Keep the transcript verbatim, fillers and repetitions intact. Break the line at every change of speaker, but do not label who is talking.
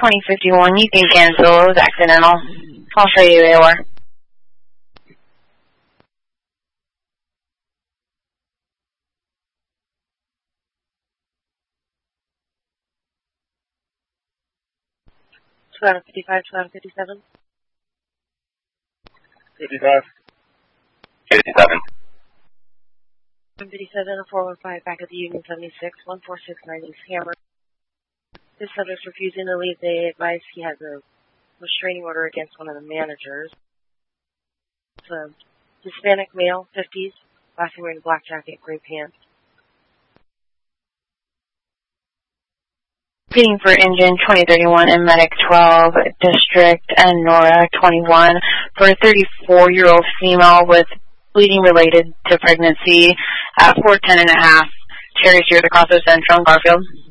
twenty fifty-one, you can cancel. It was accidental. I'll show you A O R.
twelve fifty-five, twelve fifty-seven.
fifty-five.
fifty-seven.
one fifty-seven, four one five, back at the Union seventy-six, one four six nine East Hammer. This subject's refusing to leave. They advise he has a restraining order against one of the managers. It's a Hispanic male, fifties, last name wearing a black jacket, gray pants.
Speeding for engine twenty thirty-one and medic twelve, district and Nora twenty-one for a thirty-four-year-old female with bleeding related to pregnancy at four ten and a half, Cherry Street, Across Central, Garfield.